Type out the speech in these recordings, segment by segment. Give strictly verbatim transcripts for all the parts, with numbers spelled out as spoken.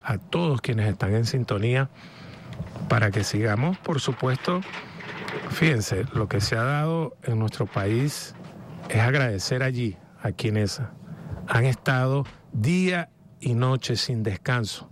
a todos quienes están en sintonía para que sigamos, por supuesto. Fíjense, lo que se ha dado en nuestro país es agradecer allí a quienes han estado día y noche sin descanso,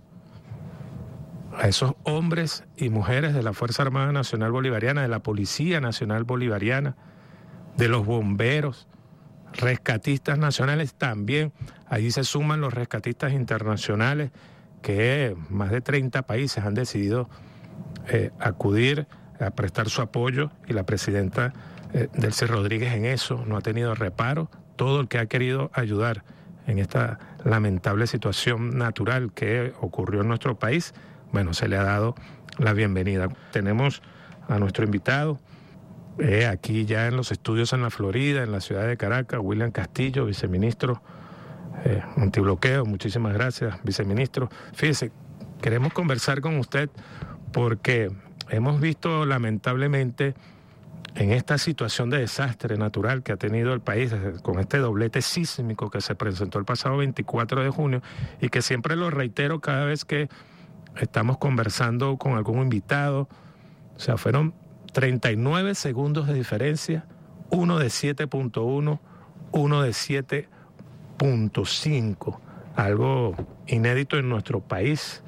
a esos hombres y mujeres de la Fuerza Armada Nacional Bolivariana, de la Policía Nacional Bolivariana, de los bomberos, rescatistas nacionales también. Allí se suman los rescatistas internacionales, que más de treinta países han decidido eh, acudir a prestar su apoyo, y la presidenta eh, Delcy Rodríguez en eso no ha tenido reparo. Todo el que ha querido ayudar en esta lamentable situación natural que ocurrió en nuestro país, bueno, se le ha dado la bienvenida. Tenemos a nuestro invitado eh, aquí ya en los estudios en la Florida, en la ciudad de Caracas, William Castillo, viceministro eh, antibloqueo. Muchísimas gracias, viceministro. Fíjese, queremos conversar con usted porque hemos visto lamentablemente en esta situación de desastre natural que ha tenido el país, con este doblete sísmico que se presentó el pasado veinticuatro de junio, y que siempre lo reitero cada vez que estamos conversando con algún invitado, o sea, fueron treinta y nueve segundos de diferencia, uno de siete punto uno, uno de siete punto cinco, algo inédito en nuestro país.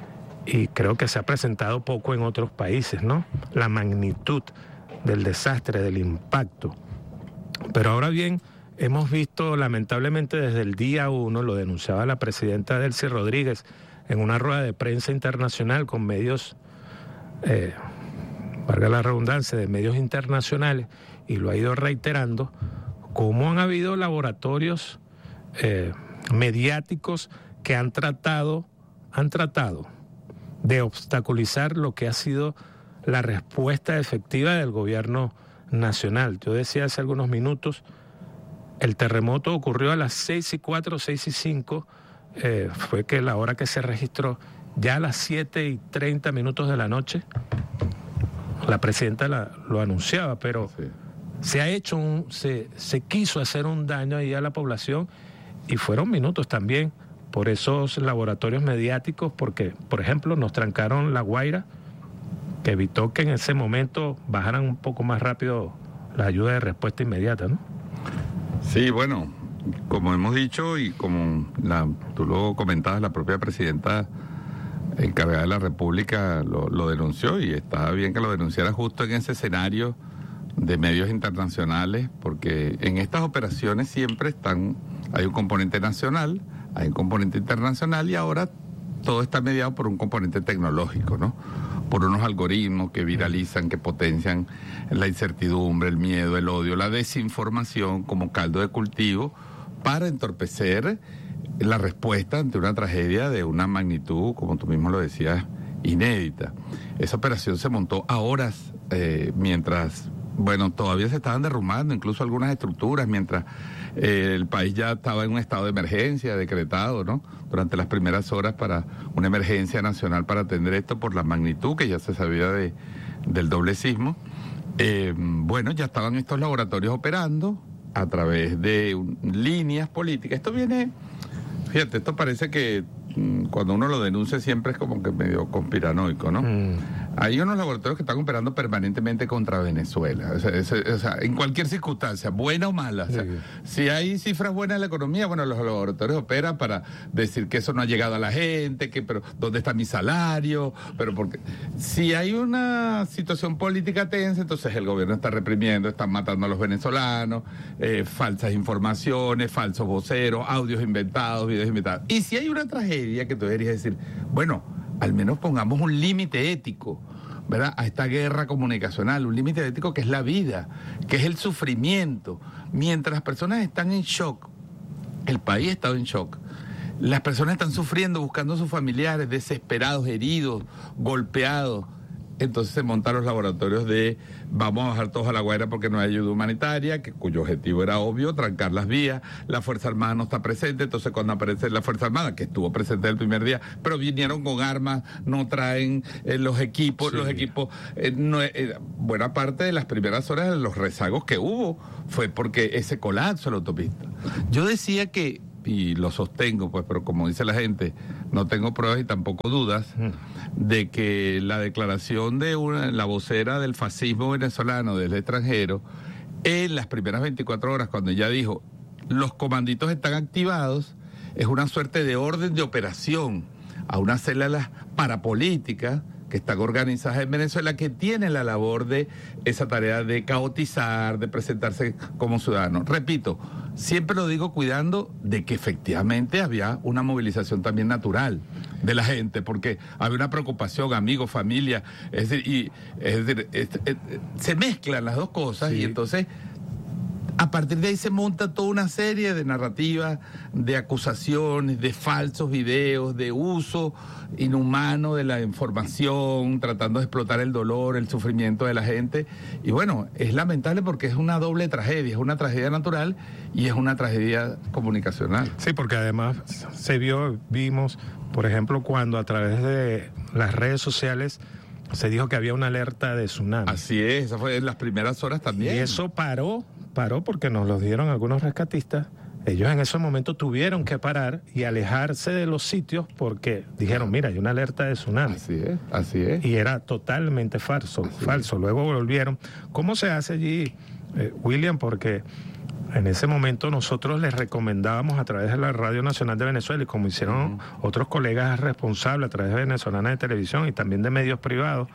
Y creo que se ha presentado poco en otros países, ¿no? La magnitud del desastre, del impacto. Pero ahora bien, hemos visto lamentablemente desde el día uno, lo denunciaba la presidenta Delcy Rodríguez en una rueda de prensa internacional con medios, eh, valga la redundancia, de medios internacionales, y lo ha ido reiterando, cómo han habido laboratorios eh, mediáticos que han tratado, han tratado de obstaculizar lo que ha sido la respuesta efectiva del gobierno nacional. Yo decía hace algunos minutos, el terremoto ocurrió a las seis y cuatro, seis y cinco, eh, fue que la hora que se registró, ya a las siete y treinta minutos de la noche, la presidenta la, lo anunciaba, pero sí. se ha hecho un, se, se quiso hacer un daño ahí a la población, y fueron minutos también por esos laboratorios mediáticos, porque, por ejemplo, nos trancaron La Guaira, que evitó que en ese momento bajaran un poco más rápido la ayuda de respuesta inmediata, ¿no? Sí, bueno, como hemos dicho y como la, tú lo comentabas, la propia presidenta encargada de la República lo, lo denunció, y estaba bien que lo denunciara justo en ese escenario de medios internacionales, porque en estas operaciones siempre están, hay un componente nacional, hay un componente internacional, y ahora todo está mediado por un componente tecnológico, ¿no? Por unos algoritmos que viralizan, que potencian la incertidumbre, el miedo, el odio, la desinformación como caldo de cultivo para entorpecer la respuesta ante una tragedia de una magnitud, como tú mismo lo decías, inédita. Esa operación se montó a horas, eh, mientras, bueno, todavía se estaban derrumbando incluso algunas estructuras, mientras eh, el país ya estaba en un estado de emergencia decretado, ¿no? Durante las primeras horas para una emergencia nacional para atender esto por la magnitud que ya se sabía de, del doble sismo. Eh, bueno, ya estaban estos laboratorios operando a través de un, líneas políticas. Esto viene, fíjate, esto parece que mm, cuando uno lo denuncia siempre es como que medio conspiranoico, ¿no? Mm. Hay unos laboratorios que están operando permanentemente contra Venezuela, o sea, es, o sea, en cualquier circunstancia, buena o mala. O sea, sí. Si hay cifras buenas en la economía, bueno, los laboratorios operan para decir que eso no ha llegado a la gente, que pero ¿dónde está mi salario? Pero porque si hay una situación política tensa, entonces el gobierno está reprimiendo, están matando a los venezolanos, eh, falsas informaciones, falsos voceros, audios inventados, videos inventados. Y si hay una tragedia que tú deberías decir, bueno, al menos pongamos un límite ético, ¿verdad?, a esta guerra comunicacional, un límite ético que es la vida, que es el sufrimiento. Mientras las personas están en shock, el país está en shock, las personas están sufriendo, buscando a sus familiares, desesperados, heridos, golpeados. Entonces se montaron los laboratorios de vamos a bajar todos a La Guaira porque no hay ayuda humanitaria, que, cuyo objetivo era obvio, trancar las vías. La Fuerza Armada no está presente, entonces cuando aparece la Fuerza Armada, que estuvo presente el primer día, pero vinieron con armas, no traen eh, los equipos, sí. los equipos, eh, no, eh, buena parte de las primeras horas de los rezagos que hubo fue porque ese colapso de la autopista. Yo decía que y lo sostengo, pues, pero como dice la gente, no tengo pruebas y tampoco dudas, mm. de que la declaración de una, la vocera del fascismo venezolano del extranjero, en las primeras veinticuatro horas, cuando ella dijo, los comanditos están activados, es una suerte de orden de operación a unas células parapolíticas que están organizadas en Venezuela, que tienen la labor de esa tarea de caotizar, de presentarse como ciudadanos. Repito, siempre lo digo cuidando de que efectivamente había una movilización también natural de la gente, porque había una preocupación, amigos, familia, es decir, y, es decir es, es, se mezclan las dos cosas, sí. Y entonces a partir de ahí se monta toda una serie de narrativas, de acusaciones, de falsos videos, de uso inhumano de la información, tratando de explotar el dolor, el sufrimiento de la gente. Y bueno, es lamentable porque es una doble tragedia, es una tragedia natural y es una tragedia comunicacional. Sí, porque además se vio, vimos, por ejemplo, cuando a través de las redes sociales se dijo que había una alerta de tsunami. Así es, esa fue en las primeras horas también. Y eso paró, paró porque nos lo dieron algunos rescatistas. Ellos en ese momento tuvieron que parar y alejarse de los sitios porque dijeron, mira, hay una alerta de tsunami. Así es, así es. Y era totalmente falso, así falso. Es. Luego volvieron. ¿Cómo se hace allí, eh, William? Porque en ese momento nosotros les recomendábamos a través de la Radio Nacional de Venezuela y como hicieron uh-huh. otros colegas responsables a través de Venezolana de Televisión y también de medios privados,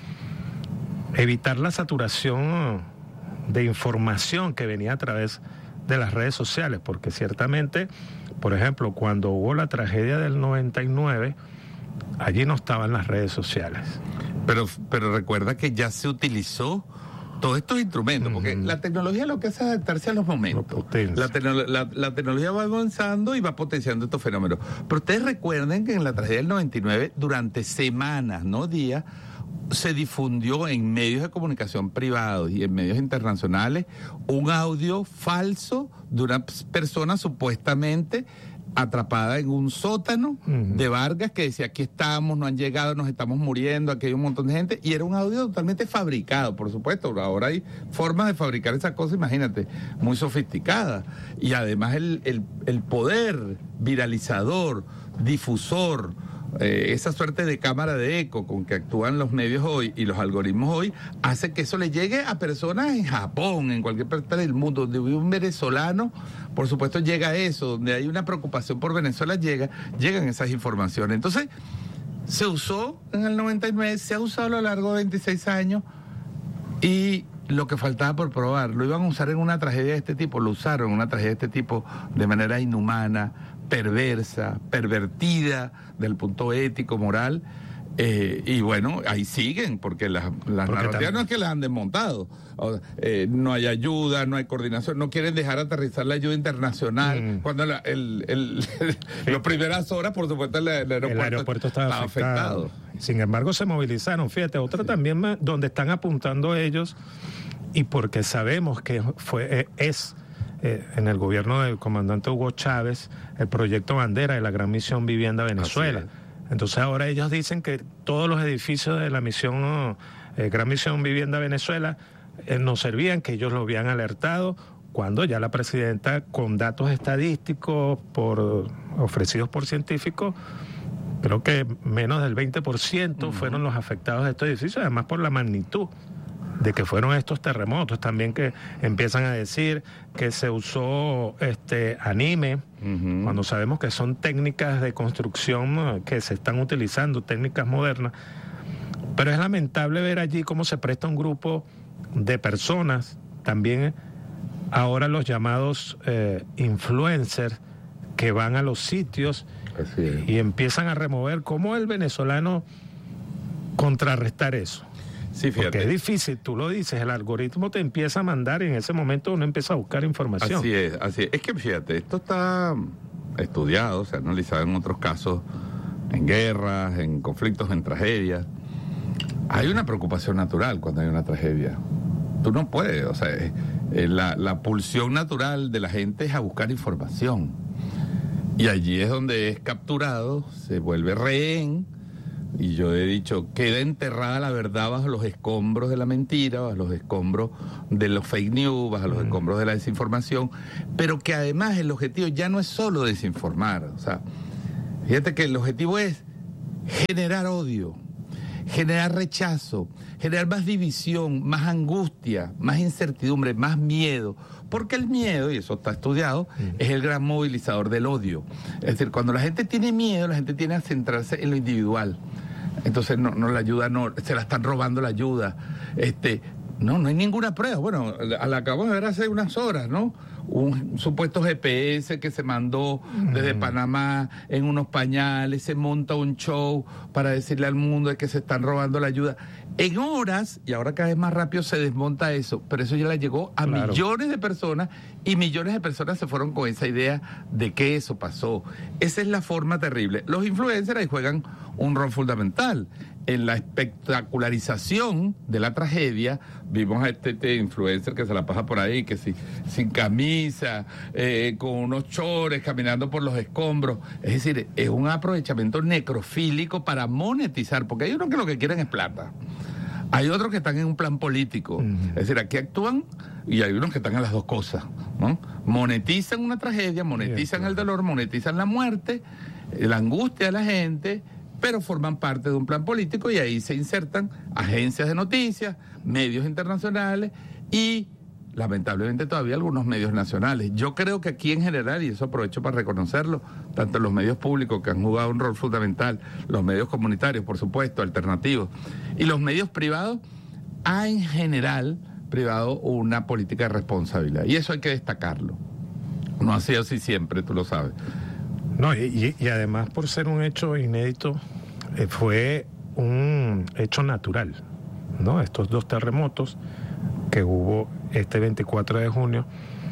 evitar la saturación de información que venía a través de las redes sociales, porque ciertamente, por ejemplo, cuando hubo la tragedia del noventa y nueve, allí no estaban las redes sociales. Pero, pero recuerda que ya se utilizó todos estos instrumentos, porque uh-huh. la tecnología lo que hace es adaptarse a los momentos. La, tecno- la, la tecnología va avanzando y va potenciando estos fenómenos. Pero ustedes recuerden que en la tragedia del noventa y nueve, durante semanas, no días, se difundió en medios de comunicación privados y en medios internacionales un audio falso de una persona supuestamente atrapada en un sótano uh-huh. de Vargas que decía, aquí estamos, no han llegado, nos estamos muriendo, aquí hay un montón de gente, y era un audio totalmente fabricado, por supuesto. Ahora hay formas de fabricar esa cosa, imagínate, muy sofisticadas, y además el, el, el poder viralizador, difusor, Eh, esa suerte de cámara de eco con que actúan los medios hoy y los algoritmos hoy, hace que eso le llegue a personas en Japón, en cualquier parte del mundo, donde vive un venezolano, por supuesto llega eso, donde hay una preocupación por Venezuela, llega, llegan esas informaciones. Entonces, se usó en el noventa y nueve, se ha usado a lo largo de veintiséis años, y lo que faltaba por probar, lo iban a usar en una tragedia de este tipo, lo usaron en una tragedia de este tipo de manera inhumana, perversa, pervertida del punto ético, moral, eh, y bueno, ahí siguen, porque las, las porque narrativas también no es que las han desmontado, o, eh, no hay ayuda, no hay coordinación, no quieren dejar aterrizar la ayuda internacional, mm. cuando la, el, el, el, sí. las primeras horas, por supuesto, el, el aeropuerto, el aeropuerto estaba, estaba afectado. afectado. Sin embargo, se movilizaron, fíjate, otra sí. también donde están apuntando ellos, y porque sabemos que fue es... Eh, en el gobierno del comandante Hugo Chávez, el proyecto bandera de la Gran Misión Vivienda Venezuela. Entonces ahora ellos dicen que todos los edificios de la misión eh, Gran Misión Vivienda Venezuela eh, no servían, que ellos lo habían alertado, cuando ya la presidenta, con datos estadísticos por ofrecidos por científicos, creo que menos del veinte por ciento uh-huh. fueron los afectados de estos edificios, además por la magnitud de que fueron estos terremotos, también que empiezan a decir que se usó este anime, uh-huh. cuando sabemos que son técnicas de construcción que se están utilizando, técnicas modernas, pero es lamentable ver allí cómo se presta un grupo de personas, también ahora los llamados eh, influencers, que van a los sitios y empiezan a remover. ¿Cómo el venezolano contrarrestar eso? Sí, fíjate. Porque es difícil, tú lo dices, el algoritmo te empieza a mandar y en ese momento uno empieza a buscar información. Así es, así es. Es que fíjate, esto está estudiado, se ha analizado en otros casos, en guerras, en conflictos, en tragedias. Hay una preocupación natural cuando hay una tragedia. Tú no puedes, o sea, eh, la, la pulsión natural de la gente es a buscar información. Y allí es donde es capturado, se vuelve rehén, y yo he dicho, queda enterrada la verdad bajo los escombros de la mentira, bajo los escombros de los fake news, bajo los escombros de la desinformación, pero que además el objetivo ya no es solo desinformar. O sea, fíjate que el objetivo es generar odio, generar rechazo, generar más división, más angustia, más incertidumbre, más miedo. Porque el miedo, y eso está estudiado, uh-huh. es el gran movilizador del odio. Es decir, cuando la gente tiene miedo, la gente tiene a centrarse en lo individual. Entonces no, no la ayuda, no, se la están robando la ayuda. Este, no, no hay ninguna prueba. Bueno, la acabamos de ver hace unas horas, ¿no? Un supuesto G P S que se mandó desde mm. Panamá en unos pañales, se monta un show para decirle al mundo de que se están robando la ayuda. En horas, y ahora cada vez más rápido se desmonta eso, pero eso ya le llegó a claro. millones de personas, y millones de personas se fueron con esa idea de que eso pasó. Esa es la forma terrible. Los influencers ahí juegan un rol fundamental en la espectacularización de la tragedia. Vimos a este, este influencer que se la pasa por ahí, que si, sin camisa, eh, con unos chores, caminando por los escombros. Es decir, es un aprovechamiento necrofílico para monetizar, porque hay unos que lo que quieren es plata. Hay otros que están en un plan político. Uh-huh. Es decir, aquí actúan y hay unos que están en las dos cosas, ¿no? Monetizan una tragedia, monetizan el dolor, monetizan la muerte, la angustia de la gente, pero forman parte de un plan político, y ahí se insertan agencias de noticias, medios internacionales y, lamentablemente, todavía algunos medios nacionales. Yo creo que aquí en general, y eso aprovecho para reconocerlo, tanto los medios públicos, que han jugado un rol fundamental, los medios comunitarios, por supuesto, alternativos, y los medios privados, ha en general privado una política de responsabilidad. Y eso hay que destacarlo. No ha sido así siempre, tú lo sabes. No, y, y además, por ser un hecho inédito, eh, fue un hecho natural, ¿no? Estos dos terremotos que hubo este veinticuatro de junio,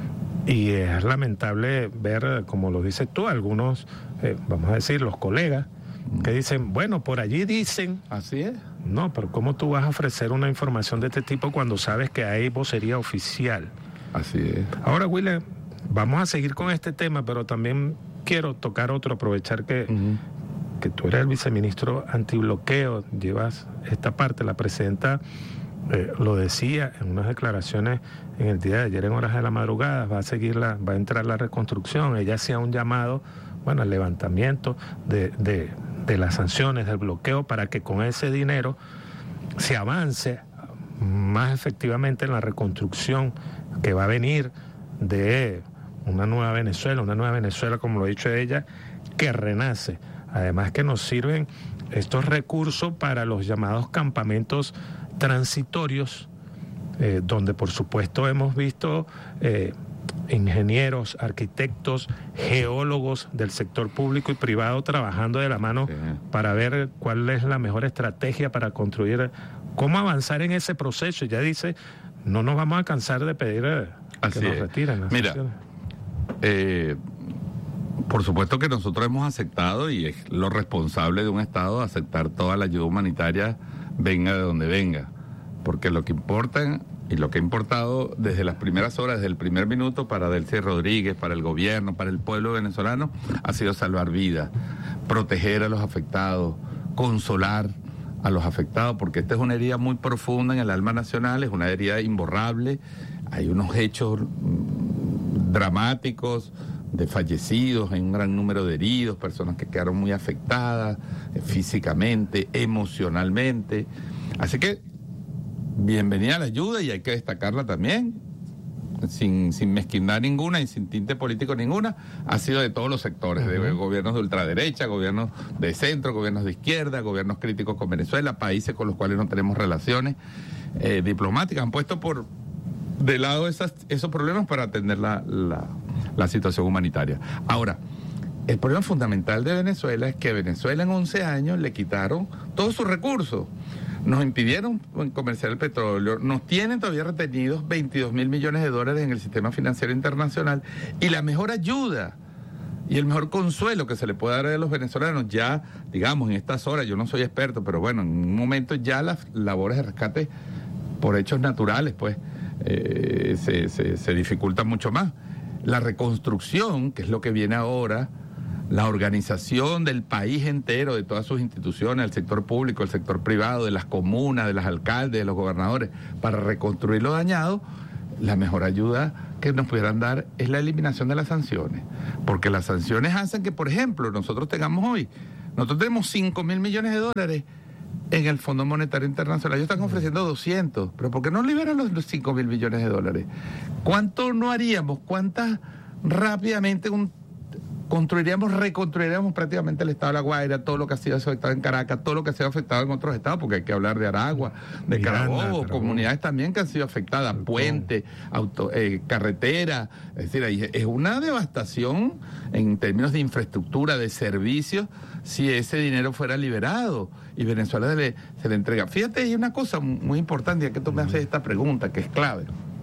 y es lamentable ver, como lo dices tú, algunos, eh, vamos a decir, los colegas, que dicen, bueno, por allí dicen... Así es. No, pero ¿cómo tú vas a ofrecer una información de este tipo cuando sabes que hay vocería oficial? Así es. Ahora, William, vamos a seguir con este tema, pero también quiero tocar otro, aprovechar que, uh-huh. que tú eres el viceministro antibloqueo, llevas esta parte. La presidenta eh, lo decía en unas declaraciones en el día de ayer en horas de la madrugada, va a seguir la, va a entrar la reconstrucción. Ella hacía un llamado, bueno, al levantamiento de, de, de las sanciones, del bloqueo, para que con ese dinero se avance más efectivamente en la reconstrucción que va a venir de una nueva Venezuela, una nueva Venezuela, como lo ha dicho ella, que renace. Además que nos sirven estos recursos para los llamados campamentos transitorios, eh, donde por supuesto hemos visto eh, ingenieros, arquitectos, geólogos del sector público y privado trabajando de la mano, sí, para ver cuál es la mejor estrategia para construir, cómo avanzar en ese proceso. Ya dice, no nos vamos a cansar de pedir eh, que nos retiren las Mira, sanciones. Eh, por supuesto que nosotros hemos aceptado, y es lo responsable de un Estado, aceptar toda la ayuda humanitaria, venga de donde venga, porque lo que importa y lo que ha importado desde las primeras horas, desde el primer minuto, para Delcy Rodríguez, para el gobierno, para el pueblo venezolano, ha sido salvar vidas, proteger a los afectados, consolar a los afectados, porque esta es una herida muy profunda en el alma nacional, es una herida imborrable. Hay unos hechos dramáticos de fallecidos, hay un gran número de heridos, personas que quedaron muy afectadas eh, físicamente, emocionalmente. Así que bienvenida a la ayuda, y hay que destacarla también, sin, sin mezquindad ninguna y sin tinte político ninguna. Ha sido de todos los sectores, uh-huh. de gobiernos de ultraderecha, gobiernos de centro, gobiernos de izquierda, gobiernos críticos con Venezuela, países con los cuales no tenemos relaciones eh, diplomáticas, han puesto por de lado esas, esos problemas para atender la, la, la situación humanitaria. Ahora, el problema fundamental de Venezuela es que Venezuela en once años le quitaron todos sus recursos, nos impidieron comerciar el petróleo, nos tienen todavía retenidos veintidós mil millones de dólares en el sistema financiero internacional, y la mejor ayuda y el mejor consuelo que se le puede dar a los venezolanos, ya, digamos, en estas horas, yo no soy experto, pero bueno, en un momento ya las labores de rescate por hechos naturales, pues, Eh, se, se, se dificulta mucho más. La reconstrucción, que es lo que viene ahora, la organización del país entero, de todas sus instituciones, el sector público, el sector privado, de las comunas, de los alcaldes, de los gobernadores, para reconstruir lo dañado, la mejor ayuda que nos pudieran dar es la eliminación de las sanciones. Porque las sanciones hacen que, por ejemplo, nosotros tengamos hoy, nosotros tenemos cinco mil millones de dólares en el Fondo Monetario Internacional. Ellos están ofreciendo doscientos, pero ¿por qué no liberan los, los cinco mil millones de dólares? ¿Cuánto no haríamos? ¿Cuántas rápidamente un construiríamos, reconstruiríamos prácticamente el estado de La Guaira, todo lo que ha sido afectado en Caracas, todo lo que ha sido afectado en otros estados, porque hay que hablar de Aragua, de Carabobo, comunidades también que han sido afectadas, puentes, auto, eh, carretera, es decir, es una devastación en términos de infraestructura, de servicios, si ese dinero fuera liberado y Venezuela se le, se le entrega. Fíjate, hay una cosa muy importante, ya que tú me haces esta pregunta, que es clave.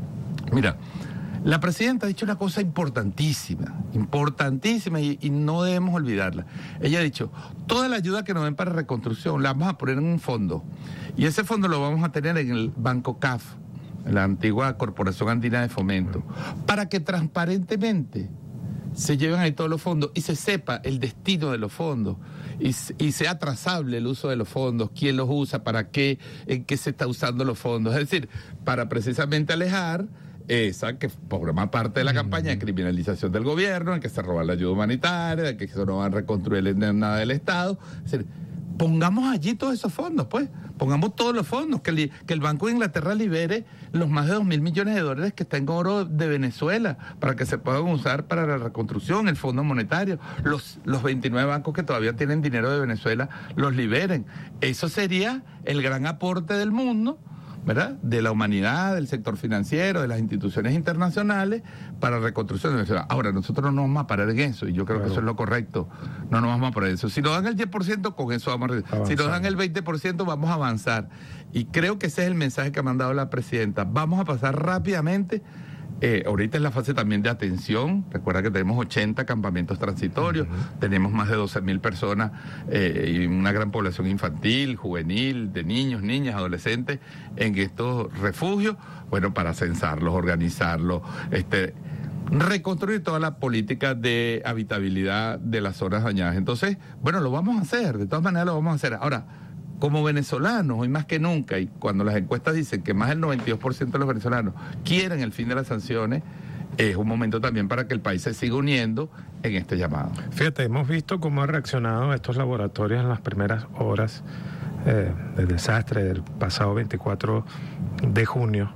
Mira, la presidenta ha dicho una cosa importantísima, importantísima y, y no debemos olvidarla. Ella ha dicho, toda la ayuda que nos den para reconstrucción la vamos a poner en un fondo y ese fondo lo vamos a tener en el Banco C A F, la antigua Corporación Andina de Fomento, para que transparentemente se lleven ahí todos los fondos y se sepa el destino de los fondos y, y sea trazable el uso de los fondos, quién los usa, para qué, en qué se está usando los fondos. Es decir, para precisamente alejar esa que forma parte de la campaña de criminalización del gobierno, en que se roba la ayuda humanitaria, de que se no van a reconstruir nada del Estado. Es decir, pongamos allí todos esos fondos, pues, pongamos todos los fondos, que el, que el Banco de Inglaterra libere los más de dos mil millones de dólares que está en oro de Venezuela, para que se puedan usar para la reconstrucción, el Fondo Monetario, los, los veintinueve bancos que todavía tienen dinero de Venezuela, los liberen. Eso sería el gran aporte del mundo, ¿verdad?, de la humanidad, del sector financiero, de las instituciones internacionales para la reconstrucción de Venezuela. Ahora, nosotros no nos vamos a parar en eso, y yo creo claro. que eso es lo correcto. No nos vamos a parar en eso. Si nos dan el diez por ciento, con eso vamos a avanzar. Si nos dan el veinte por ciento, vamos a avanzar. Y creo que ese es el mensaje que ha mandado la presidenta. Vamos a pasar rápidamente. Eh, ahorita es la fase también de atención. Recuerda que tenemos ochenta campamentos transitorios, uh-huh. tenemos más de doce mil personas eh, y una gran población infantil, juvenil, de niños, niñas, adolescentes en estos refugios, bueno, para censarlos, organizarlos, este, reconstruir toda la política de habitabilidad de las zonas dañadas. Entonces, bueno, lo vamos a hacer, de todas maneras lo vamos a hacer. Ahora, como venezolanos, hoy más que nunca, y cuando las encuestas dicen que más del noventa y dos por ciento de los venezolanos quieren el fin de las sanciones, es un momento también para que el país se siga uniendo en este llamado. Fíjate, hemos visto cómo han reaccionado estos laboratorios en las primeras horas eh, del desastre del pasado veinticuatro de junio.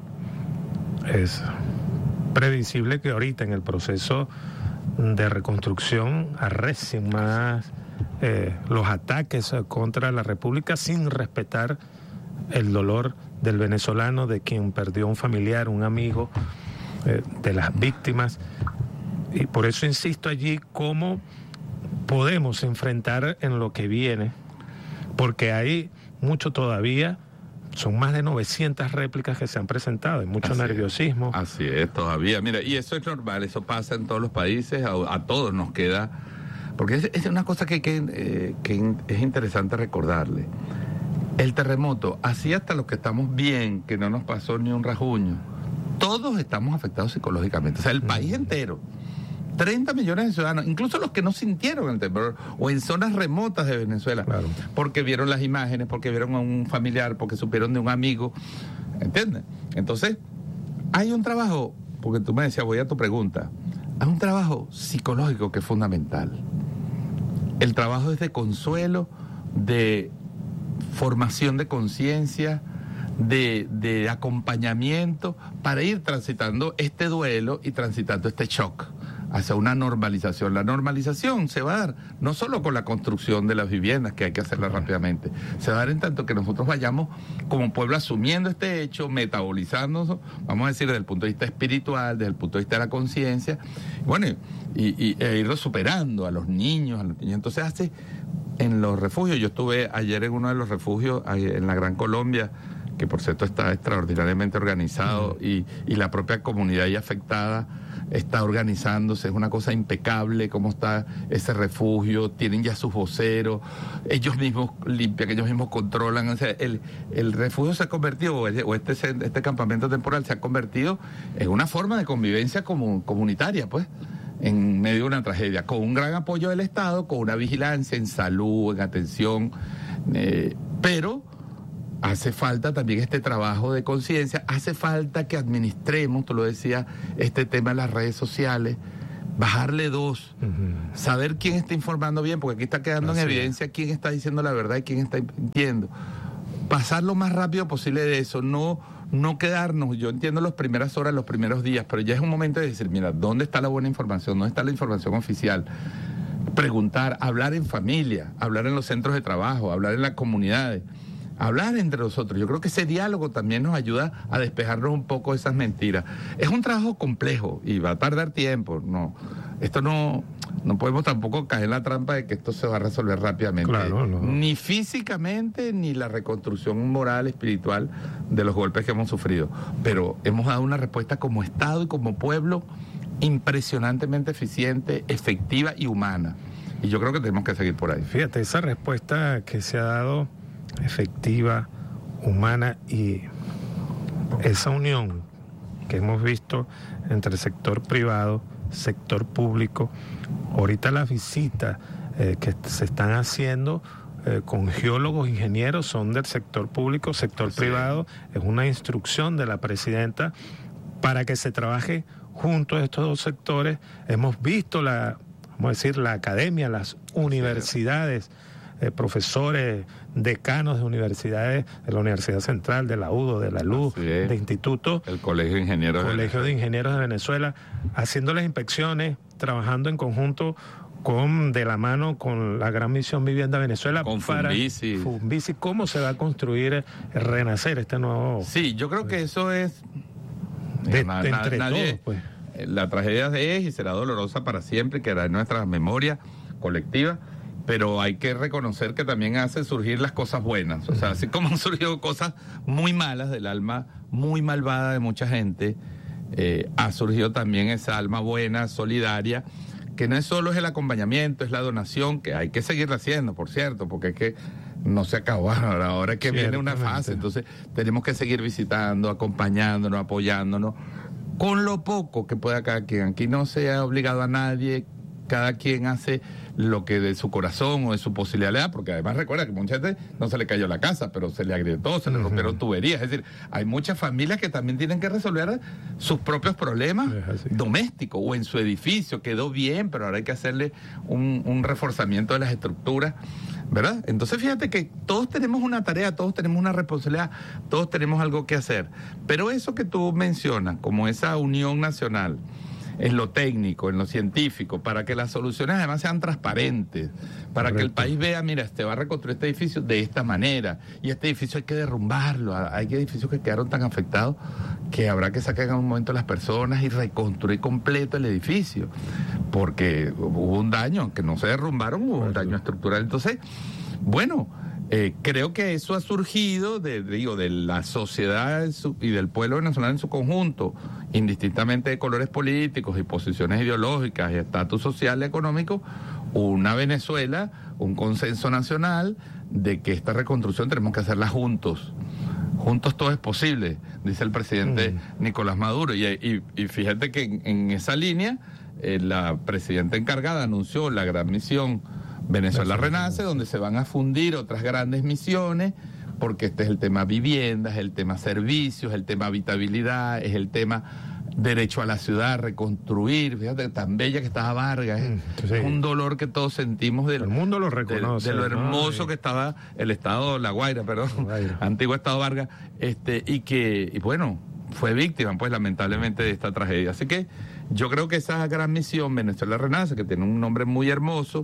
Es previsible que ahorita en el proceso de reconstrucción arrecien más Eh, los ataques contra la República sin respetar el dolor del venezolano, de quien perdió un familiar, un amigo, eh, de las víctimas. Y por eso insisto allí cómo podemos enfrentar en lo que viene, porque hay mucho todavía. Son más de novecientas réplicas que se han presentado, hay mucho así nerviosismo. Es, así es, todavía. Mira, y eso es normal, eso pasa en todos los países, a, a todos nos queda. Porque es, es una cosa que, que, eh, que es interesante recordarle. El terremoto, así hasta los que estamos bien, que no nos pasó ni un rasguño, todos estamos afectados psicológicamente. O sea, el país entero, treinta millones de ciudadanos, incluso los que no sintieron el temblor, o en zonas remotas de Venezuela, claro. porque vieron las imágenes, porque vieron a un familiar, porque supieron de un amigo, ¿entiendes? Entonces, hay un trabajo, porque tú me decías, voy a tu pregunta, hay un trabajo psicológico que es fundamental. El trabajo es de consuelo, de formación de conciencia, de, de acompañamiento para ir transitando este duelo y transitando este shock hacia una normalización. La normalización se va a dar no solo con la construcción de las viviendas, que hay que hacerla rápidamente, se va a dar en tanto que nosotros vayamos como pueblo asumiendo este hecho, metabolizando, vamos a decir, desde el punto de vista espiritual, desde el punto de vista de la conciencia, bueno, y, y e irlo superando a los niños, a los niños. Entonces hace en los refugios, yo estuve ayer en uno de los refugios en la Gran Colombia, que por cierto está extraordinariamente organizado, uh-huh. y, y la propia comunidad ahí afectada está organizándose, es una cosa impecable cómo está ese refugio, tienen ya sus voceros, ellos mismos limpian, ellos mismos controlan, o sea, el, el refugio se ha convertido, o este, este campamento temporal se ha convertido en una forma de convivencia comun, comunitaria, pues, en medio de una tragedia, con un gran apoyo del Estado, con una vigilancia en salud, en atención, eh, pero hace falta también este trabajo de conciencia, hace falta que administremos, tú lo decías, este tema de las redes sociales, bajarle dos, uh-huh. saber quién está informando bien, porque aquí está quedando Así en evidencia es. quién está diciendo la verdad y quién está mintiendo. Pasar lo más rápido posible de eso, no, no quedarnos, yo entiendo las primeras horas, los primeros días, pero ya es un momento de decir, mira, ¿dónde está la buena información? ¿Dónde está la información oficial? Preguntar, hablar en familia, hablar en los centros de trabajo, hablar en las comunidades, hablar entre nosotros. Yo creo que ese diálogo también nos ayuda a despejarnos un poco de esas mentiras. Es un trabajo complejo y va a tardar tiempo, no, esto no... No podemos tampoco caer en la trampa de que esto se va a resolver rápidamente. Claro, no. Ni físicamente, ni la reconstrucción moral, espiritual de los golpes que hemos sufrido. Pero hemos dado una respuesta como Estado y como pueblo impresionantemente eficiente, efectiva y humana. Y yo creo que tenemos que seguir por ahí. Fíjate, esa respuesta que se ha dado, efectiva, humana, y esa unión que hemos visto entre el sector privado, sector público, ahorita las visitas eh, que se están haciendo eh, con geólogos, ingenieros, son del sector público, sector sí. privado, es una instrucción de la presidenta para que se trabaje juntos estos dos sectores. Hemos visto la, vamos a decir, la academia, las universidades, eh, profesores, decanos de universidades, de la Universidad Central, de la U D O, de la L U, de institutos, el Colegio de Ingenieros de Colegio de Ingenieros de Venezuela, haciendo las inspecciones, trabajando en conjunto con, de la mano con la Gran Misión Vivienda Venezuela, con para Funvisi. Funvisi, cómo se va a construir, renacer este nuevo... Sí, yo creo que eso es... De, na, de na, entre nadie, todos, pues. La tragedia es y será dolorosa para siempre, quedará en nuestra memoria colectiva, pero hay que reconocer que también hace surgir las cosas buenas. O sea, así como han surgido cosas muy malas del alma muy malvada de mucha gente, eh, ha surgido también esa alma buena, solidaria, que no es solo es el acompañamiento, es la donación, que hay que seguirla haciendo, por cierto, porque es que no se acabó, ahora es que viene una fase, entonces tenemos que seguir visitando, acompañándonos, apoyándonos, con lo poco que pueda cada quien. Aquí no se ha obligado a nadie, cada quien hace lo que de su corazón o de su posibilidad le da, porque además recuerda que mucha gente no se le cayó la casa, pero se le agrietó, se le rompieron uh-huh. tuberías. Es decir, hay muchas familias que también tienen que resolver sus propios problemas domésticos o en su edificio. Quedó bien, pero ahora hay que hacerle un, un reforzamiento de las estructuras, ¿verdad? Entonces fíjate que todos tenemos una tarea, todos tenemos una responsabilidad, todos tenemos algo que hacer. Pero eso que tú mencionas, como esa unión nacional, en lo técnico, en lo científico, para que las soluciones además sean transparentes, para Correcto. Que el país vea, mira, se va a reconstruir este edificio de esta manera, y este edificio hay que derrumbarlo, hay edificios que quedaron tan afectados que habrá que sacar en un momento las personas y reconstruir completo el edificio, porque hubo un daño, aunque no se derrumbaron, hubo un daño estructural. Entonces, bueno, Eh, creo que eso ha surgido de, digo, de la sociedad su, y del pueblo venezolano en su conjunto, indistintamente de colores políticos y posiciones ideológicas y estatus social y económico, una Venezuela, un consenso nacional de que esta reconstrucción tenemos que hacerla juntos. Juntos todo es posible, dice el presidente mm. Nicolás Maduro. Y, y, y fíjate que en, en esa línea, eh, la presidenta encargada anunció la gran misión Venezuela Renace, donde se van a fundir otras grandes misiones, porque este es el tema viviendas, es el tema servicios, el tema habitabilidad, es el tema derecho a la ciudad, reconstruir. Fíjate tan bella que estaba Vargas, es, sí. es un dolor que todos sentimos del, el mundo lo reconoce, de, de lo hermoso ¿no? que estaba el estado La Guaira, perdón, La Guaira. Antiguo estado Vargas, este, y que, y bueno, fue víctima, pues lamentablemente, de esta tragedia. Así que yo creo que esa gran misión Venezuela Renace, que tiene un nombre muy hermoso,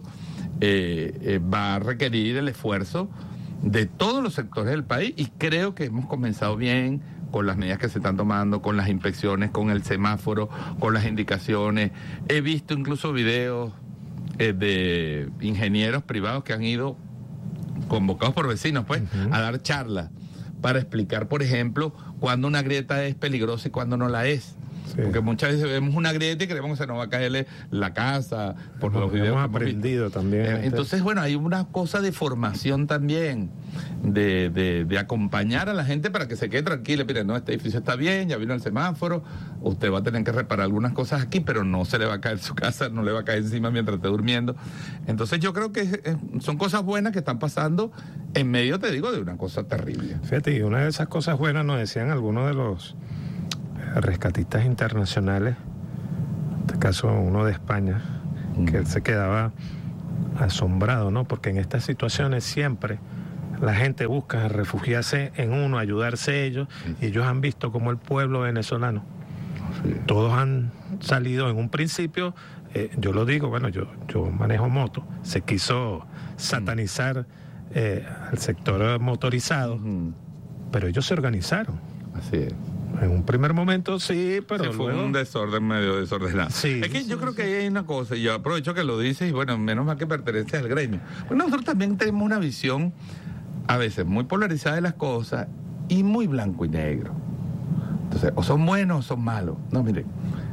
eh, eh, va a requerir el esfuerzo de todos los sectores del país, y creo que hemos comenzado bien con las medidas que se están tomando, con las inspecciones, con el semáforo, con las indicaciones. He visto incluso videos eh, de ingenieros privados que han ido convocados por vecinos, pues, uh-huh. a dar charlas para explicar, por ejemplo, cuándo una grieta es peligrosa y cuándo no la es. Sí. Porque muchas veces vemos una grieta y creemos que se nos va a caer la casa por no, los videos. Hemos que aprendido hemos también. Eh, entonces, bueno, hay una cosa de formación también, de, de, de acompañar a la gente para que se quede tranquila. Mire, no, este edificio está bien, ya vino el semáforo, usted va a tener que reparar algunas cosas aquí, pero no se le va a caer su casa, no le va a caer encima mientras esté durmiendo. Entonces yo creo que eh, son cosas buenas que están pasando en medio, te digo, de una cosa terrible. Fíjate, y una de esas cosas buenas nos decían algunos de los rescatistas internacionales, en este caso uno de España, mm. que él se quedaba asombrado, ¿no? Porque en estas situaciones siempre la gente busca refugiarse en uno, ayudarse ellos, sí. y ellos han visto como el pueblo venezolano, sí. todos han salido en un principio, eh, yo lo digo, bueno, yo, yo manejo moto, se quiso satanizar eh, al sector motorizado, mm. pero ellos se organizaron. Así es. En un primer momento sí, pero sí, fue luego... un desorden medio desordenado. Sí, es que sí, yo sí, creo que ahí hay una cosa, y yo aprovecho que lo dices, y bueno, menos mal que perteneces al gremio. Bueno, nosotros también tenemos una visión a veces muy polarizada de las cosas y muy blanco y negro. Entonces, o son buenos o son malos. No, mire,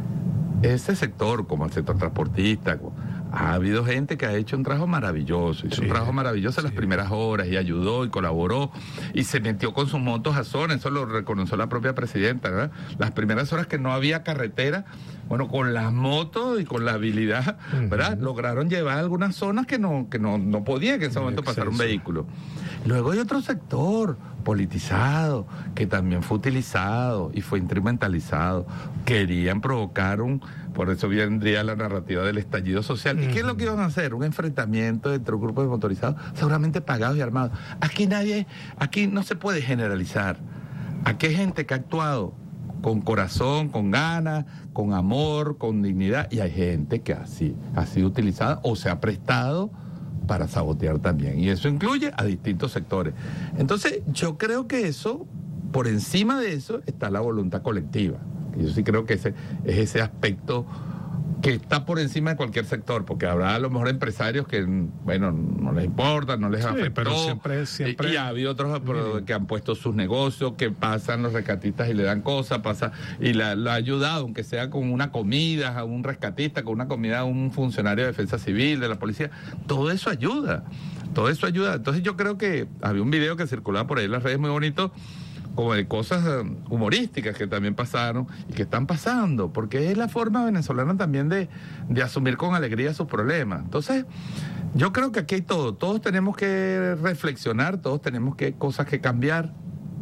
ese sector, como el sector transportista, ha habido gente que ha hecho un trabajo maravilloso, hizo sí, un trabajo maravilloso en sí. las primeras horas, y ayudó y colaboró y se metió con sus motos a zona, eso lo reconoció la propia presidenta, ¿verdad? Las primeras horas que no había carretera, bueno, con las motos y con la habilidad, ¿verdad? Uh-huh. Lograron llevar algunas zonas que no, que no, no podía que en ese momento pasara un vehículo. Luego hay otro sector politizado que también fue utilizado y fue instrumentalizado. Querían provocar un... Por eso vendría la narrativa del estallido social. ¿Y qué es lo que iban a hacer? Un enfrentamiento entre un grupo de motorizados, seguramente pagados y armados. Aquí nadie, aquí no se puede generalizar. Aquí hay gente que ha actuado con corazón, con ganas, con amor, con dignidad, y hay gente que así ha sido utilizada o se ha prestado para sabotear también. Y eso incluye a distintos sectores. Entonces, yo creo que eso, por encima de eso, está la voluntad colectiva. Yo sí creo que ese es ese aspecto que está por encima de cualquier sector, porque habrá a lo mejor empresarios que, bueno, no les importa, no les sí, afectó, pero siempre, siempre... Y, y ha habido otros mm. que han puesto sus negocios, que pasan los rescatistas y le dan cosas, pasa y la, la ha ayudado, aunque sea con una comida a un rescatista, con una comida a un funcionario de defensa civil, de la policía, todo eso ayuda, todo eso ayuda. Entonces yo creo que había un video que circulaba por ahí en las redes muy bonito, como de cosas humorísticas que también pasaron y que están pasando, porque es la forma venezolana también de, de asumir con alegría sus problemas. Entonces, yo creo que aquí hay todo, todos tenemos que reflexionar, todos tenemos que cosas que cambiar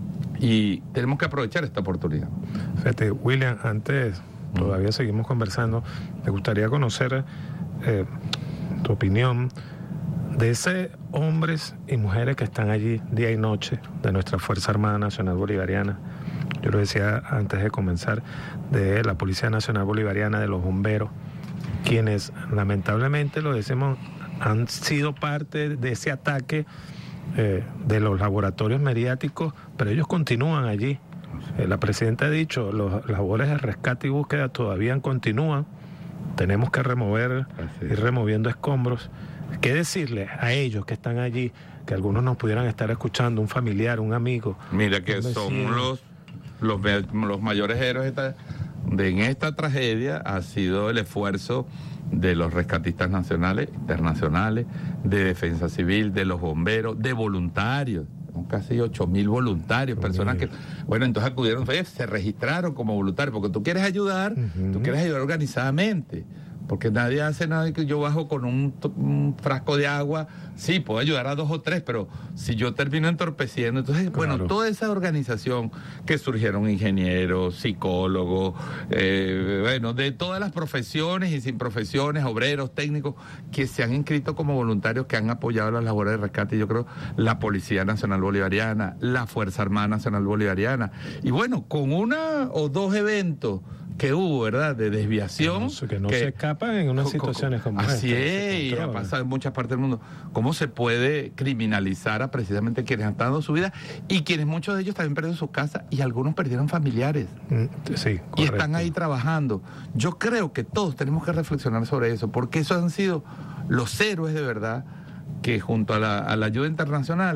y tenemos que aprovechar esta oportunidad. Fíjate, William, antes, todavía seguimos conversando, me gustaría conocer eh, tu opinión de esos hombres y mujeres que están allí día y noche, de nuestra Fuerza Armada Nacional Bolivariana. Yo lo decía antes de comenzar, de la Policía Nacional Bolivariana, de los bomberos, quienes lamentablemente, lo decimos, han sido parte de ese ataque eh, de los laboratorios mediáticos, pero ellos continúan allí. Eh, la presidenta ha dicho, las labores de rescate y búsqueda todavía continúan, tenemos que remover, ir removiendo escombros. ¿Qué decirle a ellos que están allí, que algunos nos pudieran estar escuchando, un familiar, un amigo? Mira que son los, los, los mayores héroes de, de en esta tragedia ha sido el esfuerzo de los rescatistas nacionales, internacionales, de defensa civil, de los bomberos, de voluntarios. Son casi ocho mil voluntarios, personas que, bueno, entonces acudieron, se registraron como voluntarios, porque tú quieres ayudar, uh-huh. tú quieres ayudar organizadamente. Porque nadie hace nada que yo bajo con un, un frasco de agua, sí, puedo ayudar a dos o tres, pero si yo termino entorpeciendo, entonces, claro. bueno, toda esa organización que surgieron ingenieros, psicólogos, eh, bueno, de todas las profesiones y sin profesiones, obreros, técnicos, que se han inscrito como voluntarios, que han apoyado las labores de rescate, yo creo, la Policía Nacional Bolivariana, la Fuerza Armada Nacional Bolivariana, y bueno, con una o dos eventos que hubo, ¿verdad?, de desviación. Que no, que no que, se escapan en unas situaciones como esta. Así es, y ha pasado en muchas partes del mundo. ¿Cómo se puede criminalizar a precisamente quienes han dado su vida y quienes muchos de ellos también perdieron sus casas y algunos perdieron familiares? Mm, sí, correcto. Y están ahí trabajando. Yo creo que todos tenemos que reflexionar sobre eso, porque esos han sido los héroes de verdad que junto a la, a la ayuda internacional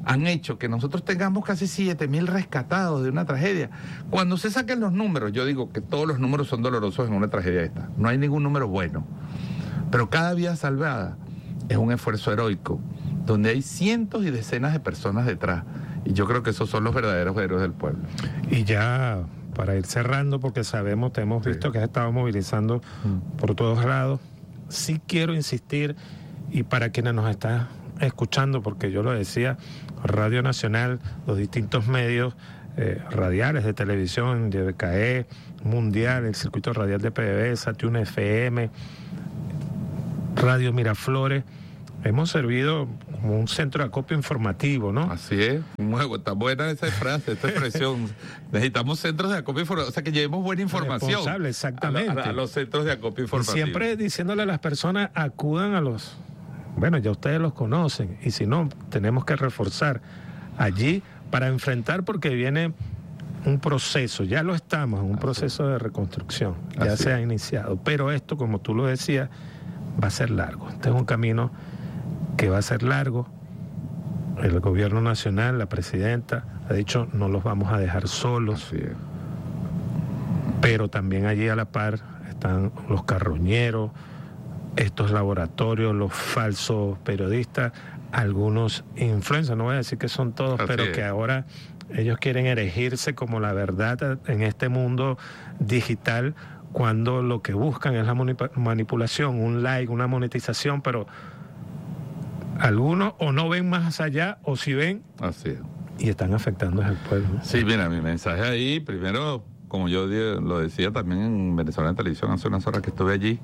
han hecho que nosotros tengamos casi siete mil rescatados de una tragedia. Cuando se saquen los números, yo digo que todos los números son dolorosos en una tragedia esta. No hay ningún número bueno. Pero cada vida salvada es un esfuerzo heroico, donde hay cientos y decenas de personas detrás. Y yo creo que esos son los verdaderos héroes del pueblo. Y ya para ir cerrando, porque sabemos, te hemos visto sí. que has estado movilizando mm. por todos lados, sí quiero insistir, y para quienes nos están escuchando, porque yo lo decía, Radio Nacional, los distintos medios eh, radiales de televisión, de B K E, Mundial, el circuito radial de P D V S A, Tune F M, Radio Miraflores, hemos servido como un centro de acopio informativo, ¿no? Así es, muy, está buena esa frase, esta expresión. Necesitamos centros de acopio informativo, o sea, que llevemos buena información. Responsable, exactamente. A, a, a los centros de acopio informativo. Y siempre diciéndole a las personas, acudan a los... Bueno, ya ustedes los conocen, y si no, tenemos que reforzar allí para enfrentar, porque viene un proceso, ya lo estamos, en un Así proceso de reconstrucción, ya Así se ha iniciado, pero esto, como tú lo decías, va a ser largo. Este es un camino que va a ser largo. El gobierno nacional, la presidenta, ha dicho, no los vamos a dejar solos. Así es. Pero también allí a la par están los carroñeros, estos laboratorios, los falsos periodistas, algunos influencers, no voy a decir que son todos, Así pero es. que ahora ellos quieren erigirse como la verdad en este mundo digital, cuando lo que buscan es la manipulación, un like, una monetización, pero algunos o no ven más allá, o si ven, Así es. y están afectando al pueblo. Sí, mira, mi mensaje ahí, primero, como yo lo decía también en Venezuela en Televisión hace unas horas que estuve allí,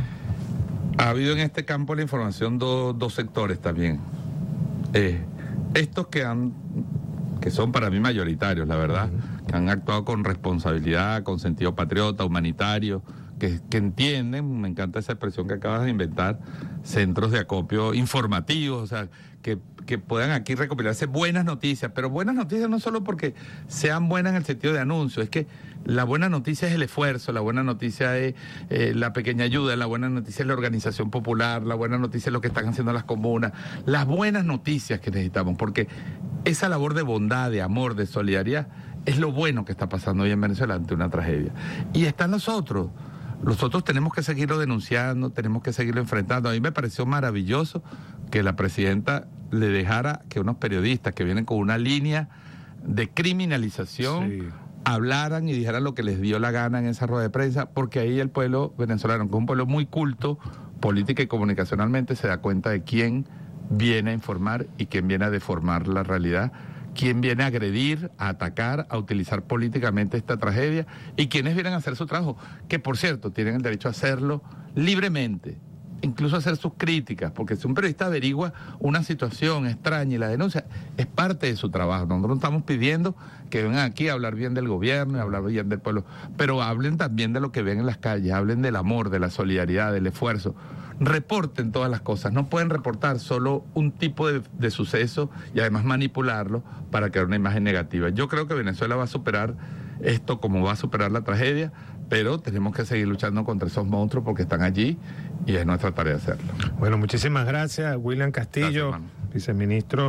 ha habido en este campo de la información do, dos sectores también. Eh, estos que han, que son para mí mayoritarios, la verdad, uh-huh. que han actuado con responsabilidad, con sentido patriota, humanitario, que, que entienden, me encanta esa expresión que acabas de inventar, centros de acopio informativos, o sea, que, que puedan aquí recopilarse buenas noticias, pero buenas noticias no solo porque sean buenas en el sentido de anuncio, es que la buena noticia es el esfuerzo, la buena noticia es eh, la pequeña ayuda, la buena noticia es la organización popular, la buena noticia es lo que están haciendo las comunas, las buenas noticias que necesitamos, porque esa labor de bondad, de amor, de solidaridad, es lo bueno que está pasando hoy en Venezuela ante una tragedia. Y están los otros. Nosotros tenemos que seguirlo denunciando, tenemos que seguirlo enfrentando. A mí me pareció maravilloso que la presidenta le dejara que unos periodistas que vienen con una línea de criminalización sí. hablaran y dijeran lo que les dio la gana en esa rueda de prensa, porque ahí el pueblo venezolano, que es un pueblo muy culto, política y comunicacionalmente, se da cuenta de quién viene a informar y quién viene a deformar la realidad, quién viene a agredir, a atacar, a utilizar políticamente esta tragedia, y quienes vienen a hacer su trabajo, que por cierto tienen el derecho a hacerlo libremente, incluso hacer sus críticas, porque si un periodista averigua una situación extraña y la denuncia, es parte de su trabajo. Nosotros no estamos pidiendo que vengan aquí a hablar bien del gobierno y hablar bien del pueblo, pero hablen también de lo que ven en las calles, hablen del amor, de la solidaridad, del esfuerzo. Reporten todas las cosas, no pueden reportar solo un tipo de, de suceso y además manipularlo para crear una imagen negativa. Yo creo que Venezuela va a superar esto como va a superar la tragedia, pero tenemos que seguir luchando contra esos monstruos porque están allí y es nuestra tarea hacerlo. Bueno, muchísimas gracias, William Castillo, gracias, viceministro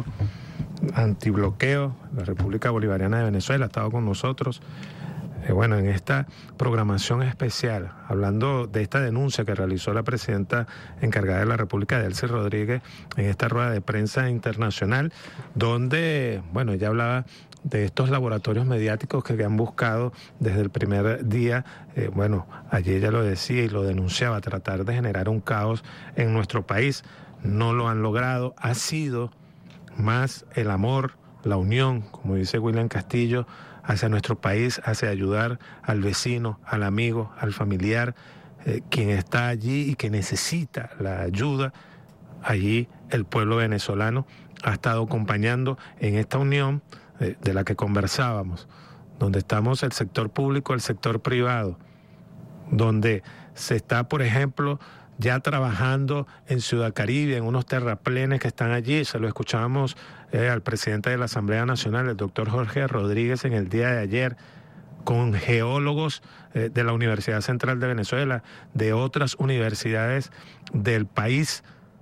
antibloqueo de la República Bolivariana de Venezuela, ha estado con nosotros. Eh, bueno, en esta programación especial, hablando de esta denuncia que realizó la presidenta encargada de la República, Delcy Rodríguez, en esta rueda de prensa internacional, donde, bueno, ella hablaba de estos laboratorios mediáticos que han buscado desde el primer día, eh, bueno, allí ella lo decía y lo denunciaba, tratar de generar un caos en nuestro país. No lo han logrado, ha sido más el amor, la unión, como dice William Castillo, hacia nuestro país, hacia ayudar al vecino, al amigo, al familiar, eh, quien está allí y que necesita la ayuda. Allí el pueblo venezolano ha estado acompañando en esta unión eh, de la que conversábamos, donde estamos el sector público, el sector privado, donde se está, por ejemplo, ya trabajando en Ciudad Caribe, en unos terraplenes que están allí. Se lo escuchábamos eh, al presidente de la Asamblea Nacional, el doctor Jorge Rodríguez, en el día de ayer, con geólogos eh, de la Universidad Central de Venezuela, de otras universidades del país,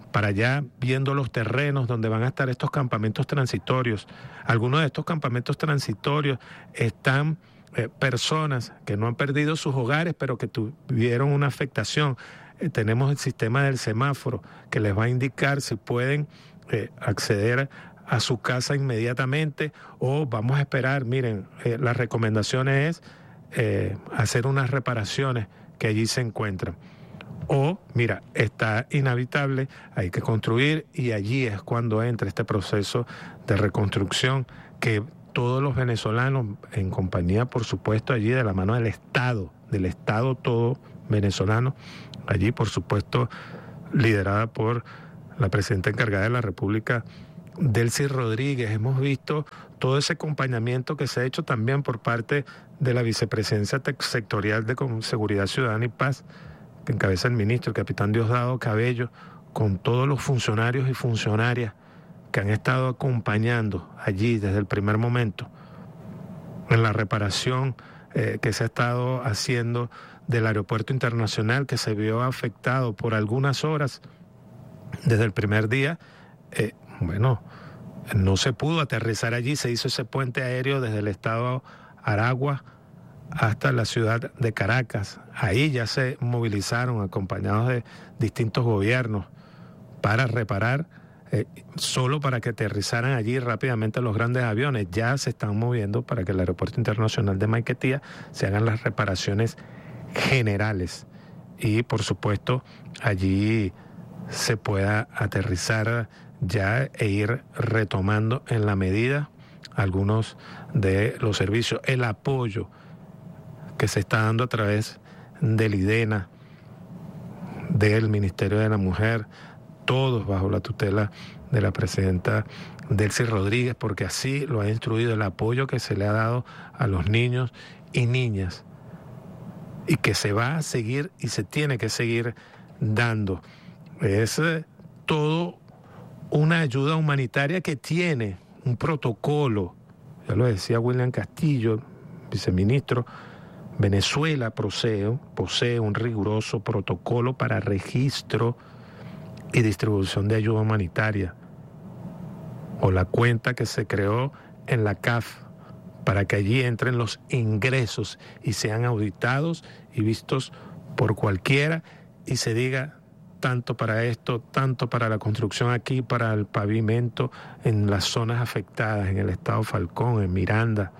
para allá viendo los terrenos donde van a estar estos campamentos transitorios. Algunos de estos campamentos transitorios están eh, personas que no han perdido sus hogares, pero que tuvieron una afectación. Eh, tenemos el sistema del semáforo que les va a indicar si pueden eh, acceder a su casa inmediatamente o vamos a esperar. Miren, eh, la recomendación es eh, hacer unas reparaciones que allí se encuentran. O, mira, está inhabitable, hay que construir y allí es cuando entra este proceso de reconstrucción que todos los venezolanos, en compañía, por supuesto, allí de la mano del Estado, del Estado todo venezolano, allí, por supuesto, liderada por la presidenta encargada de la República, Delcy Rodríguez. Hemos visto todo ese acompañamiento que se ha hecho también por parte de la Vicepresidencia Sectorial de Seguridad Ciudadana y Paz, que encabeza el ministro, el capitán Diosdado Cabello, con todos los funcionarios y funcionarias que han estado acompañando allí desde el primer momento en la reparación eh, que se ha estado haciendo del aeropuerto internacional, que se vio afectado por algunas horas desde el primer día. Eh, bueno, no se pudo aterrizar allí, se hizo ese puente aéreo desde el estado Aragua hasta la ciudad de Caracas. Ahí ya se movilizaron acompañados de distintos gobiernos para reparar, eh, solo para que aterrizaran allí rápidamente los grandes aviones. Ya se están moviendo para que el aeropuerto internacional de Maiquetía se hagan las reparaciones generales y por supuesto allí se pueda aterrizar ya e ir retomando en la medida algunos de los servicios, el apoyo que se está dando a través del IDENA, del Ministerio de la Mujer, todos bajo la tutela de la presidenta Delcy Rodríguez, porque así lo ha instruido, el apoyo que se le ha dado a los niños y niñas y que se va a seguir y se tiene que seguir dando. Es eh, todo una ayuda humanitaria que tiene un protocolo, ya lo decía William Castillo, viceministro. Venezuela posee, posee un riguroso protocolo para registro y distribución de ayuda humanitaria, o la cuenta que se creó en la C A F para que allí entren los ingresos y sean auditados y vistos por cualquiera y se diga tanto para esto, tanto para la construcción aquí, para el pavimento en las zonas afectadas, en el estado Falcón, en Miranda,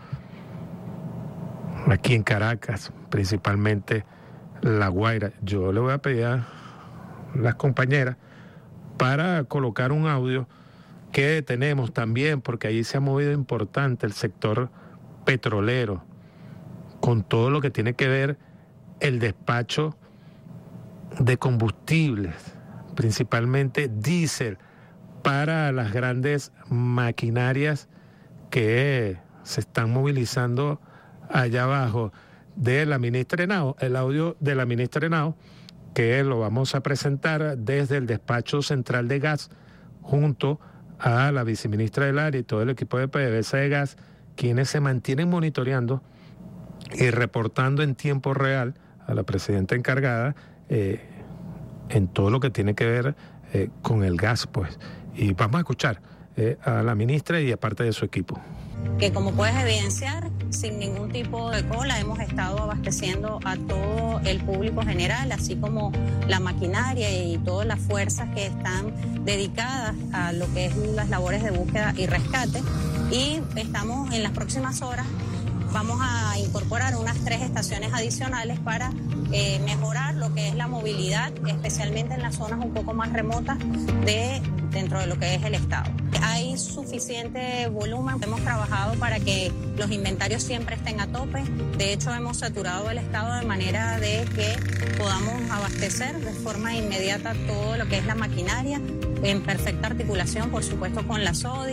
aquí en Caracas, principalmente La Guaira. Yo le voy a pedir a las compañeras para colocar un audio que tenemos también, porque allí se ha movido importante el sector petrolero, con todo lo que tiene que ver el despacho de combustibles, principalmente diésel, para las grandes maquinarias que se están movilizando allá abajo de la ministra Henao. El audio de la ministra Henao, que lo vamos a presentar desde el despacho central de gas, junto a la viceministra del área y todo el equipo de P D V S A de gas, quienes se mantienen monitoreando y reportando en tiempo real a la presidenta encargada eh, en todo lo que tiene que ver eh, con el gas, pues. Y vamos a escuchar eh, a la ministra y a parte de su equipo. Que como puedes evidenciar, sin ningún tipo de cola, hemos estado abasteciendo a todo el público general, así como la maquinaria y todas las fuerzas que están dedicadas a lo que es las labores de búsqueda y rescate. Y estamos en las próximas horas, vamos a incorporar unas tres estaciones adicionales para eh, mejorar lo que es la movilidad, especialmente en las zonas un poco más remotas de dentro de lo que es el estado. Hay suficiente volumen, hemos trabajado para que los inventarios siempre estén a tope. De hecho, hemos saturado el estado de manera de que podamos abastecer de forma inmediata todo lo que es la maquinaria, en perfecta articulación, por supuesto, con la SODI,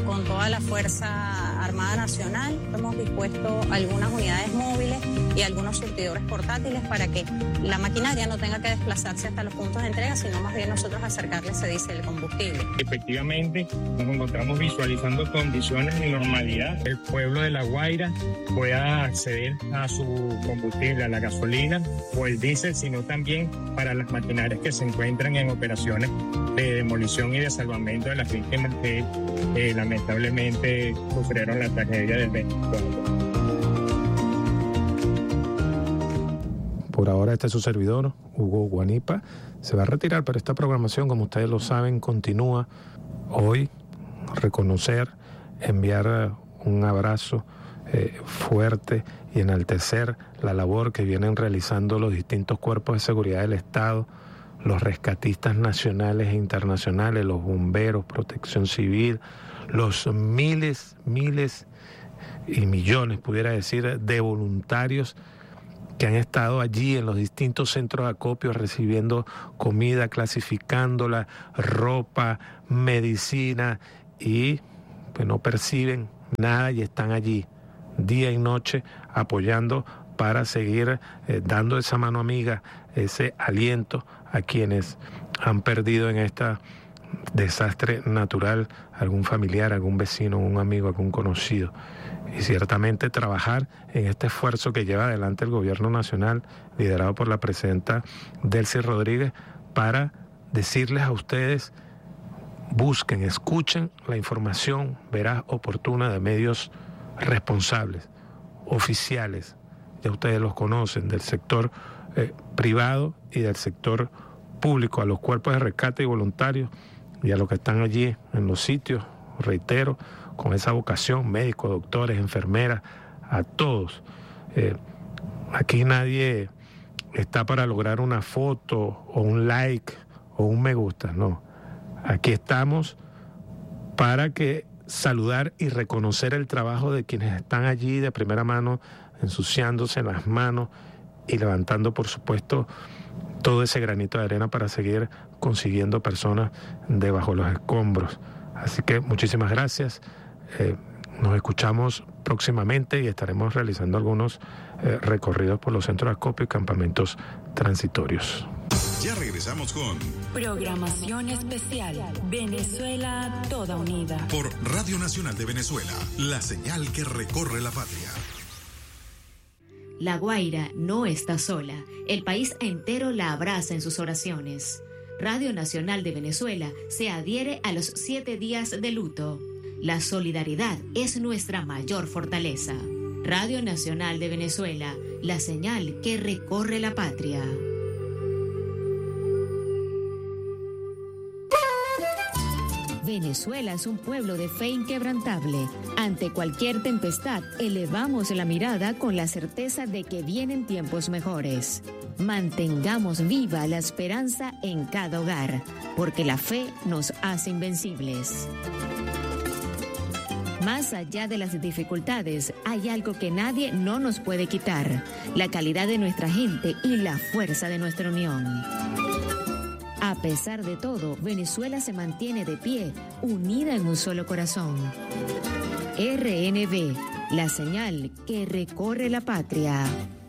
con toda la Fuerza Armada Nacional. Hemos dispuesto algunas unidades móviles y algunos surtidores portátiles para que la maquinaria no tenga que desplazarse hasta los puntos de entrega, sino más bien nosotros acercarles, se dice, el combustible. Efectivamente, nos encontramos visualizando condiciones de normalidad. El pueblo de La Guaira pueda acceder a su combustible, a la gasolina o el diésel, sino también para las maquinarias que se encuentran en operaciones de demolición y de salvamento de las víctimas que eh, lamentablemente sufrieron la tragedia del veinticuatro. Por ahora este es su servidor, Hugo Guanipa. Se va a retirar, pero esta programación, como ustedes lo saben, continúa. Hoy, reconocer, enviar un abrazo eh, fuerte y enaltecer la labor que vienen realizando los distintos cuerpos de seguridad del Estado, los rescatistas nacionales e internacionales, los bomberos, protección civil, los miles, miles y millones, pudiera decir, de voluntarios que han estado allí en los distintos centros de acopio recibiendo comida, clasificándola, ropa, medicina, y pues no perciben nada y están allí día y noche apoyando para seguir eh, dando esa mano amiga, ese aliento a quienes han perdido en este desastre natural algún familiar, algún vecino, un amigo, algún conocido. Y ciertamente trabajar en este esfuerzo que lleva adelante el gobierno nacional, liderado por la presidenta Delcy Rodríguez, para decirles a ustedes: busquen, escuchen la información veraz, oportuna, de medios responsables, oficiales, ya ustedes los conocen, del sector eh, privado y del sector público, a los cuerpos de rescate y voluntarios y a los que están allí en los sitios, reitero, con esa vocación, médicos, doctores, enfermeras, a todos. Eh, aquí nadie está para lograr una foto o un like o un me gusta, no. Aquí estamos para que saludar y reconocer el trabajo de quienes están allí de primera mano, ensuciándose las manos y levantando, por supuesto, todo ese granito de arena para seguir consiguiendo personas debajo de los escombros. Así que muchísimas gracias. Eh, nos escuchamos próximamente y estaremos realizando algunos eh, recorridos por los centros de acopio y campamentos transitorios. Ya regresamos con Programación Especial Venezuela Toda Unida por Radio Nacional de Venezuela, la señal que recorre la patria. La Guaira no está sola. El país entero la abraza en sus oraciones. Radio Nacional de Venezuela se adhiere a los siete días de luto. La solidaridad es nuestra mayor fortaleza. Radio Nacional de Venezuela, la señal que recorre la patria. Venezuela es un pueblo de fe inquebrantable. Ante cualquier tempestad, elevamos la mirada con la certeza de que vienen tiempos mejores. Mantengamos viva la esperanza en cada hogar, porque la fe nos hace invencibles. Más allá de las dificultades, hay algo que nadie no nos puede quitar: la calidad de nuestra gente y la fuerza de nuestra unión. A pesar de todo, Venezuela se mantiene de pie, unida en un solo corazón. R N V, la señal que recorre la patria.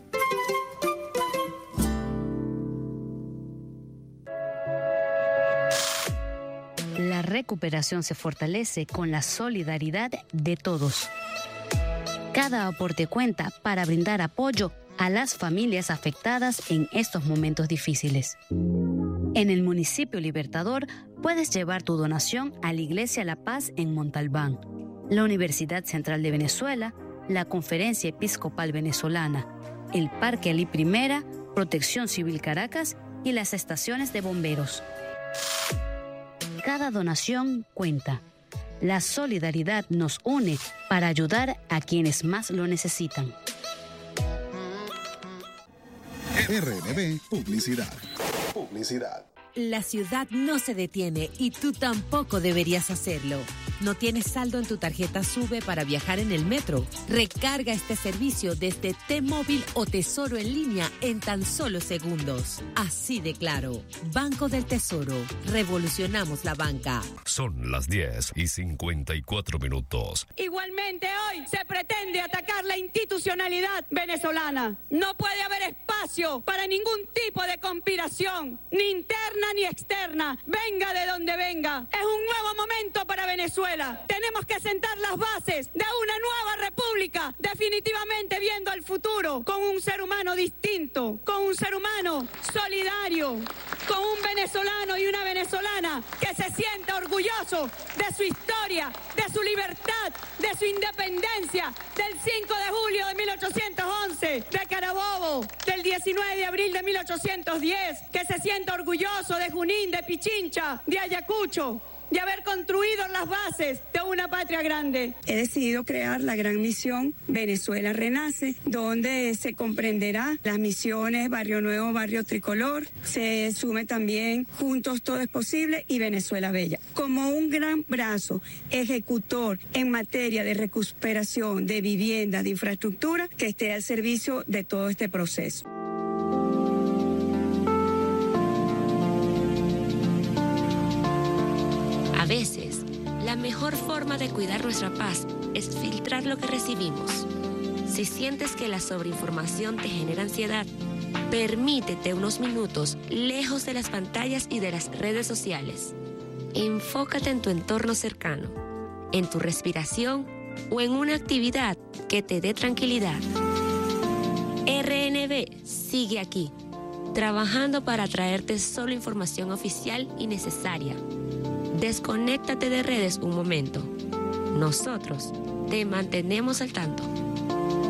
La recuperación se fortalece con la solidaridad de todos. Cada aporte cuenta para brindar apoyo a las familias afectadas en estos momentos difíciles. En el municipio Libertador puedes llevar tu donación a la Iglesia La Paz en Montalbán, la Universidad Central de Venezuela, la Conferencia Episcopal Venezolana, el Parque Alí Primera, Protección Civil Caracas y las estaciones de bomberos. Cada donación cuenta. La solidaridad nos une para ayudar a quienes más lo necesitan. R N V Publicidad. Publicidad. La ciudad no se detiene y tú tampoco deberías hacerlo. ¿No tienes saldo en tu tarjeta SUBE para viajar en el metro? Recarga este servicio desde T-Móvil o Tesoro en línea en tan solo segundos. Así de claro. Banco del Tesoro. Revolucionamos la banca. Son las diez y cincuenta y cuatro minutos. Igualmente hoy se pretende atacar la institucionalidad venezolana. No puede haber espacio para ningún tipo de conspiración, ni interna ni externa. Venga de donde venga. Es un nuevo momento para Venezuela. Tenemos que sentar las bases de una nueva república, definitivamente viendo al futuro con un ser humano distinto, con un ser humano solidario, con un venezolano y una venezolana que se sienta orgulloso de su historia, de su libertad, de su independencia, del cinco de julio de mil ochocientos once, de Carabobo, del diecinueve de abril de mil ochocientos diez, que se sienta orgulloso de Junín, de Pichincha, de Ayacucho, de haber construido las bases de una patria grande. He decidido crear la gran misión Venezuela Renace, donde se comprenderá las misiones Barrio Nuevo, Barrio Tricolor, se sume también Juntos Todo es Posible y Venezuela Bella, como un gran brazo ejecutor en materia de recuperación de vivienda, de infraestructura, que esté al servicio de todo este proceso. A veces, la mejor forma de cuidar nuestra paz es filtrar lo que recibimos. Si sientes que la sobreinformación te genera ansiedad, permítete unos minutos lejos de las pantallas y de las redes sociales. Enfócate en tu entorno cercano, en tu respiración o en una actividad que te dé tranquilidad. R N V sigue aquí, trabajando para traerte solo información oficial y necesaria. Desconéctate de redes un momento. Nosotros te mantenemos al tanto.